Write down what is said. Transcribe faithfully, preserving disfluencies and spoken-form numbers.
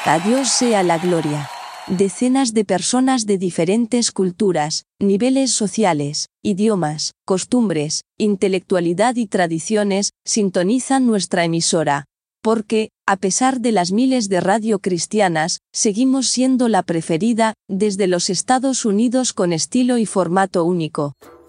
A Dios sea la gloria. Decenas de personas de diferentes culturas, niveles sociales, idiomas, costumbres, intelectualidad y tradiciones, sintonizan nuestra emisora. Porque, a pesar de las miles de radio cristianas, seguimos siendo la preferida, desde los Estados Unidos con estilo y formato único.